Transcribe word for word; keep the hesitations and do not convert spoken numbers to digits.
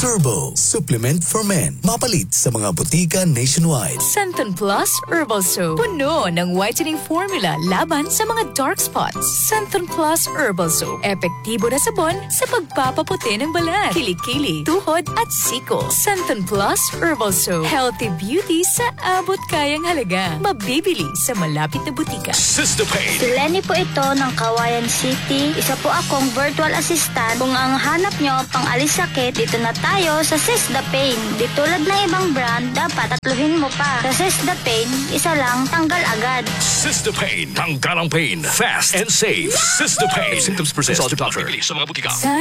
Turbo, supplement for men. Mapalit sa mga butika nationwide. Centon Plus Herbal Soap. Puno ng whitening formula laban sa mga dark spots. Centon Plus Herbal Soap. Epektibo na sabon sa pagpapaputi ng balat, kilikili, tuhod at siko. Centon Plus Herbal Soap. Healthy beauty sa abot kayang halaga. Mabibili sa malapit na butika. System-Pain. Si Lenny po ito ng Kawayan City. Isa po akong virtual assistant. Kung ang hanap nyo pang alis sakit, dito na tayo sa System-Pain. Di tulad ng ibang brand, dapat tatluhin mo pa. Sa System-Pain, isa lang, tanggal agad. System-Pain. Tanggal ang pain. Fast and safe. System-Pain. Symptoms persist. Consult your doctor. Sa mga butika.